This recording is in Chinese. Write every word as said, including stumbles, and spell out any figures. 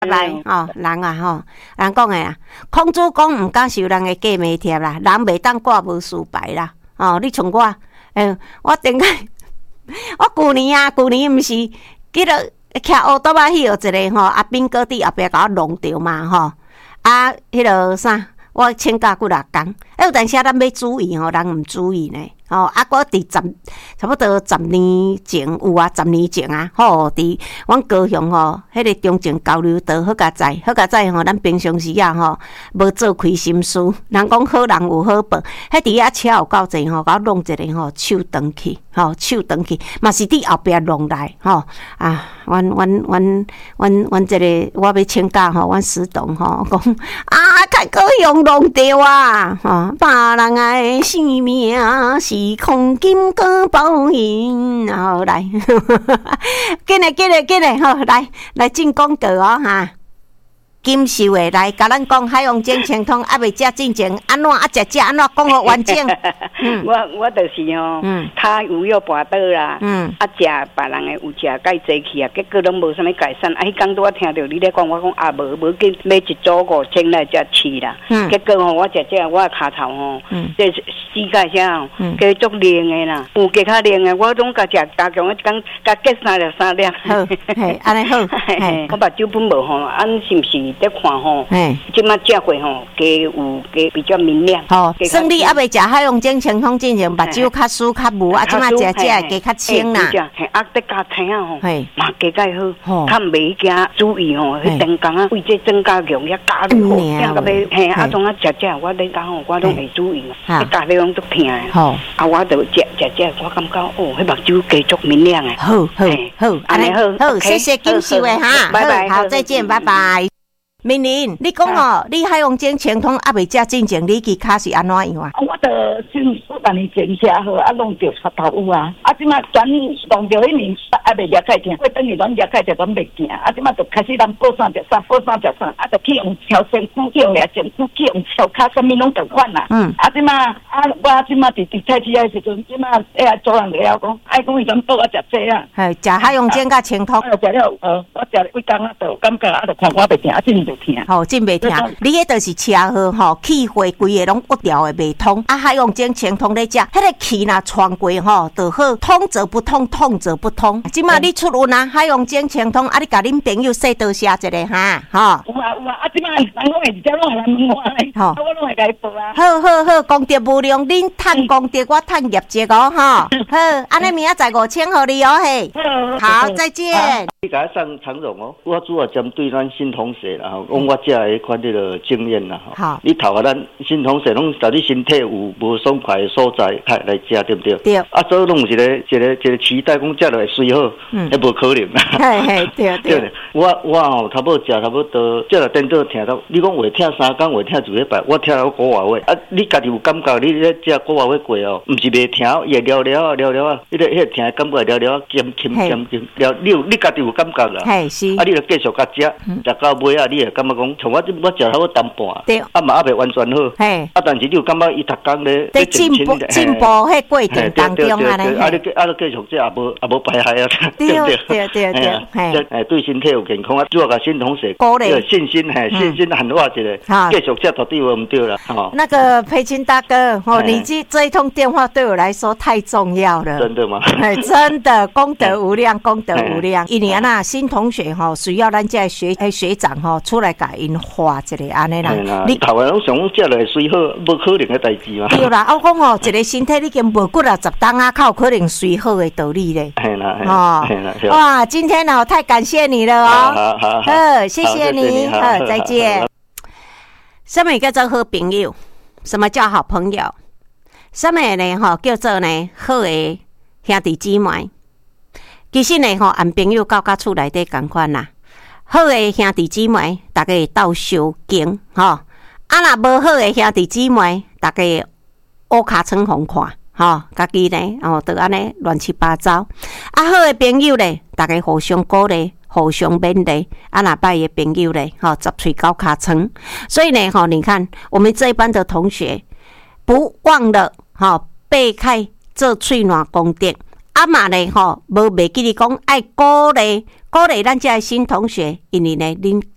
来吼，人啊吼，人讲诶啊，孔子讲毋敢受人诶假媒贴啦，人袂当挂无事牌啦。哦，你像我，诶，我顶个，我旧年啊，旧年毋是记得骑乌托啊，迄个一个吼，阿兵哥伫后壁甲我弄着嘛吼，啊，迄个啥，我请假几六工，哎，有阵时咱要注意吼，人毋注意呢。哦，啊，我伫十差不多十年前有啊，十年前啊，吼，伫阮高雄吼，迄个中正交流道好佳哉，好佳哉吼，咱平常时啊吼，无做亏心事，人讲好人有好报，迄伫遐车有够济吼，甲我弄一个吼手断去，吼手断去，嘛是伫后壁弄来，吼啊，阮阮阮阮阮这个我要请假吼，阮师董吼讲啊，开高雄弄着啊，吼，别人诶性命是。黄金高包银，然后来，紧嘞紧嘞紧嘞，好来来进广告哦哈。金秀诶，来甲咱讲海洋精清通，还未食进前安怎啊食食安怎讲互完整。 嗯，我我就是哦，嗯，他有药跋倒啦，嗯，啊食别人诶有食介济去啊，结果拢无啥物改善。啊，迄工拄我听到你咧讲，我讲啊无无紧买一组五千来才饲啦。嗯，结果吼我食食我骹头吼，嗯，这膝盖啥，嗯，加足凉诶啦，有加较凉诶，我拢甲食加强一讲加结三粒三粒。 好，嘿，安尼好， 嘿，我目睭本无吼，安是毋是？在看吼，即马食过吼，加有加比较明亮。吼， 算你还未食海洋精清通进前，目睭较疏较无，啊，即马食食加较清啦。 嘿，啊，得加青啊吼，嘛加介好，较袂惊注意吼，迄灯光啊，为这增加容也加你好，听到要嘿，啊，种啊食食，我咧讲吼，我拢会注意嘛，迄加你拢足听诶。吼，啊，我就食食食，我感觉哦，迄目睭加足明亮诶。 好好好，安尼好，好，谢谢金秀诶哈，拜拜，好，再见，拜拜。明玲，你讲哦，你海洋精清通还未食进前，你去卡是安怎样啊？ 我着先我逐年前车好，啊弄着发头有啊，啊即马转弄着迄年还未了解听，我等于乱了解着拢袂惊，啊即马就开始咱报啥着啥，报啥着啥，啊着去用超身躯，去用俩身躯，去用超卡，啥物拢同款啦。嗯。啊即马啊我即马伫伫菜市诶时阵，即马哎呀做人了讲，爱讲伊种报我食济啊。 系食海洋精甲清通。 啊食了，呃，我食几工啊，就感觉啊，就看我袂听，啊真。 吼，真袂听，你迄就是车祸吼，气血规个拢不调的袂通。啊，海洋精清通咧食，迄个气若穿过吼，就好，通则不通，通则不通。即马你出运啊，海洋精清通，啊，你甲恁朋友说多谢一个哈，吼。 有啊有啊，啊，即马人讲会直接拢来问我咧，吼，我拢会甲伊报啊。 好好好，功德无量，恁趁功德，我趁业绩哦，吼。好，安尼明仔载五千互你哦嘿。好，再见。 你甲我上长荣哦，我主要针对咱新同学啦，吼，讲我食的迄款迄个经验啦，吼。好。你头下咱新同学拢，在你身体有无爽快的所在，来来食对不对？对。啊，所以拢一个一个一个期待，讲食落会水好，嗯，迄无可能啦。 嘿嘿，对对。 我我吼，差不多食差不多，即个颠倒听到，你讲话听三工，话听一礼拜，我听到古话话，啊，你家己有感觉，你咧食古话话过哦，毋是袂听，也聊聊啊聊聊啊，迄个迄个听的感觉聊聊啊，咸咸咸咸，聊你有你家己有感觉啦。嘿是。啊，你就继续甲食，食到尾啊，你会感觉讲，像我我食差不多淡薄，对，啊嘛还袂完全好，嘿，啊但是你有感觉伊逐工咧在进步进步迄过程当中啊咧， 啊你啊你继续食也无也无败害啊， 对对对对对， 嘿，哎对身体有健康啊，主要甲新同学鼓励信心，嘿信心喊话一个，继续食绝对唔对啦，吼。 那个培青大哥，哦，你这这一通电话对我来说太重要了， 真的吗？ 哎，真的功德无量，功德无量。一年啊，新同学吼需要咱这学诶学长吼出来甲因画一个安尼啦。 你头下拢想讲食落会水好，无可能诶代志嘛。 对啦，我讲吼，一个身体已经无骨啊，十当啊，靠可能水好诶道理咧。系啦，哦，哇，今天哦太感谢你了哦， 好好好， 谢谢你，好，再见。什么叫做好朋友？什么叫好朋友？什么呢？吼，叫做呢好诶兄弟姊妹。其实呢，吼，按朋友到甲厝内底共款啦。好诶兄弟姊妹，大家会斗相敬，吼。啊，若无好诶兄弟姊妹，大家会乌骹床互看，吼，家己呢，哦，就安尼乱七八糟。啊，好诶朋友咧，大家互相鼓励，互相勉励。啊，若歹诶朋友咧，吼，十喙九骹床。所以呢，吼，你看我们这一班的同学，不忘了，吼，背开做喙暖功德。啊嘛呢吼，无袂记你讲爱鼓励鼓励咱这新同学，因为呢，恁